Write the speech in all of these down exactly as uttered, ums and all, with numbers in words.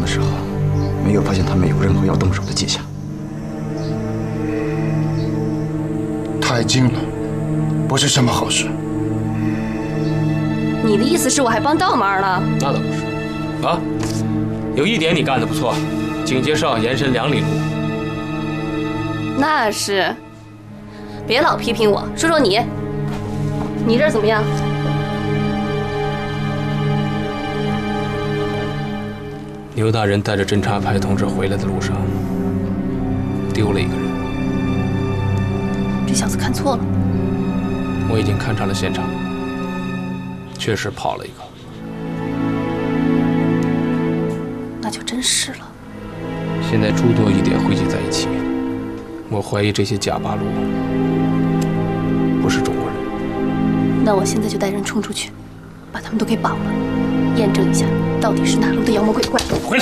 的时候，没有发现他们有任何要动手的迹象。 太近了，不是什么好事。 你的意思是我还帮倒忙了？ 那倒不是。啊，有一点你干得不错，警戒哨延伸两里路。 那是。别老批评我，说说你，你这儿怎么样？ 牛大人带着侦察排同志回来的路上，丢了一个人。 这小子看错了。 我已经勘察了现场，确实跑了一个。 那就真是了。 现在诸多疑点汇集在一起，我怀疑这些假八路不是中国人。 那我现在就带人冲出去，把他们都给绑了，验证一下到底是哪路的妖魔鬼怪。 回来！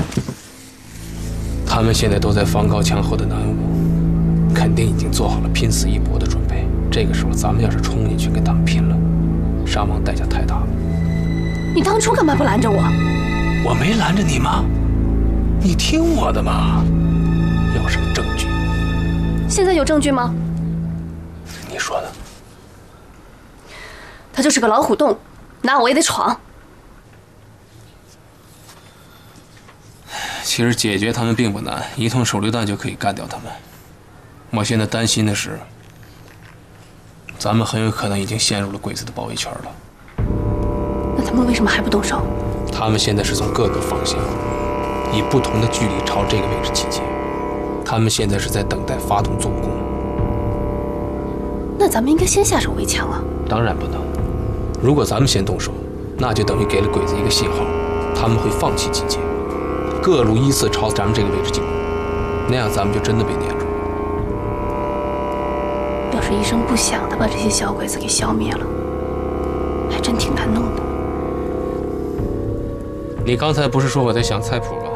他们现在都在防高墙后的南屋，肯定已经做好了拼死一搏的准备。这个时候，咱们要是冲进去跟他们拼了，伤亡代价太大了。 你当初干嘛不拦着我？ 我没拦着你吗？你听我的嘛！要什么证据？ 现在有证据吗？ 你说的。 他就是个老虎洞，拿我也得闯。 其实解决他们并不难，一通手榴弹就可以干掉他们。我现在担心的是，咱们很有可能已经陷入了鬼子的包围圈了。 那他们为什么还不动手？ 他们现在是从各个方向，以不同的距离朝这个位置集结。他们现在是在等待发动总攻。 那咱们应该先下手为强啊！ 当然不能。如果咱们先动手，那就等于给了鬼子一个信号，他们会放弃集结，各路依次朝咱们这个位置进攻，那样咱们就真的被撵住。 要是一声不响的把这些小鬼子给消灭了，还真挺难弄的。 你刚才不是说我在想菜谱吗？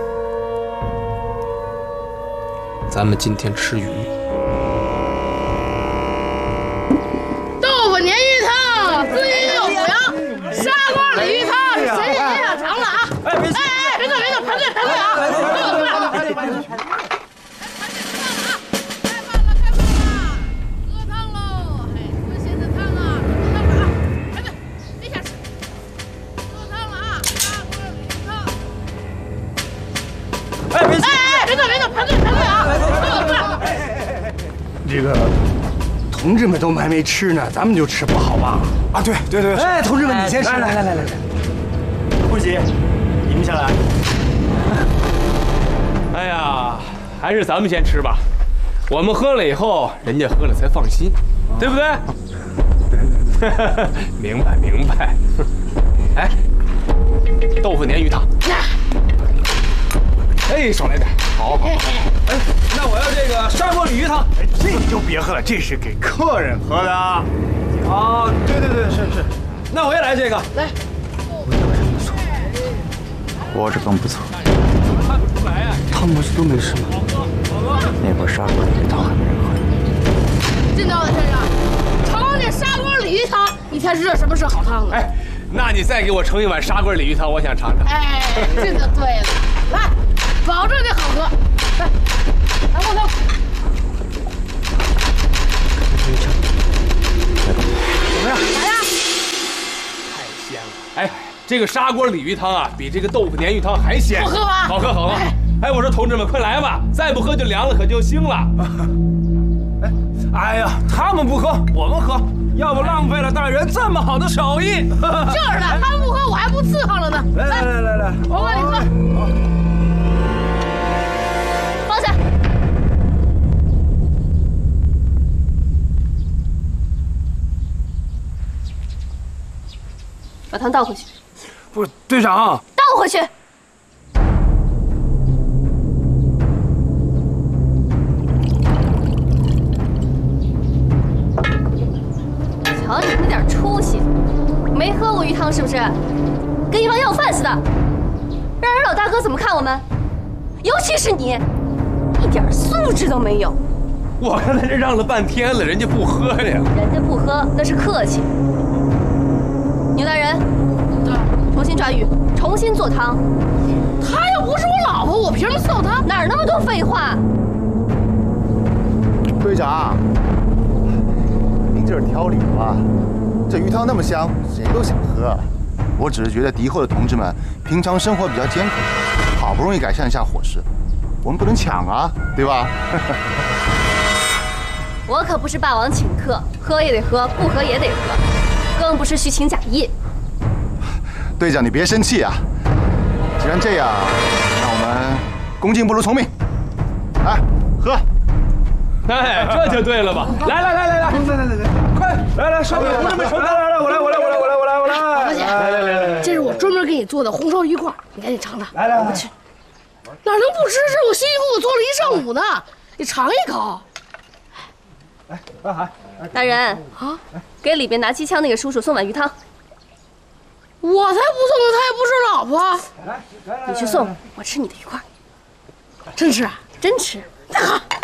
咱们今天吃鱼。 豆腐鲶鱼汤，滋阴又补阳，砂锅鲤鱼汤，神仙小肠了啊！哎哎哎，别动别动，排队排队啊！排队排队排队。 这个同志们都还没吃呢，咱们就吃不好吧？ 啊，对对对， 哎，同志们，你先吃，来来来来来， 顾喜，你们先来。 哎呀，还是咱们先吃吧，我们喝了以后，人家喝了才放心，对不对？对对对，明白明白。哎，豆腐鲶鱼汤。哎，少来点，好好。 哎，那我要这个砂锅鲤鱼汤。 哎，这你就别喝了，这是给客人喝的。 啊，对对对，是是。那我也来这个。来。 活着更不错。 看不出来呀。 他们不是都没事吗？ 那锅砂锅鲤鱼汤还没人喝。 金刀子先生，盛这砂锅鲤鱼汤，你才知道什么是好汤呢。 哎，那你再给我盛一碗砂锅鲤鱼汤，我想尝尝。 哎，这就对了。来。保证你好喝，来，来我头。 怎么样？ 来呀！ 太鲜了！哎，这个砂锅鲤鱼汤啊，比这个豆腐鲶鱼汤还鲜。 好喝吗？ 好喝，好喝。哎，我说同志们，快来吧，再不喝就凉了，可就腥了。 哎，哎呀，他们不喝，我们喝，要不浪费了大人这么好的手艺。 就是的，他们不喝，我还不伺候了呢。 来来来来来， 我帮你喝。放下。把汤倒回去。 不，队长， 倒回去。瞧你那点出息，没喝过鱼汤是不是？跟一帮要饭似的，让人老大哥怎么看我们？尤其是你，一点素质都没有。 我刚才这让了半天了，人家不喝呀。 人家不喝那是客气。牛大人， 重新抓鱼，重新做汤。 她又不是我老婆，我凭什么伺候她？ 哪儿那么多废话？ 队长，您这是挑理吧？这鱼汤那么香，谁都想喝。我只是觉得敌后的同志们平常生活比较艰苦，好不容易改善一下伙食，我们不能抢啊，对吧？ 我可不是霸王请客，喝也得喝，不喝也得喝，更不是虚情假意。 队长，你别生气啊！既然这样，那我们恭敬不如从命。来，喝！ 哎，这就对了吧？来来来来来来来来来，快来来，上面同志们全来来来，我来我来我来我来我来我来。 大姐，来来来来，这是我专门给你做的红烧鱼块，你赶紧尝尝。 来来， 我去，哪能不吃？这我辛辛苦苦做了一上午呢，你尝一口。 来，大海， 大人啊， 给里边拿机枪那个叔叔送碗鱼汤。 我才不送呢，他也不是老婆。 来来， 你去送，我吃你的鱼块。 真吃啊？ 真吃。 那好。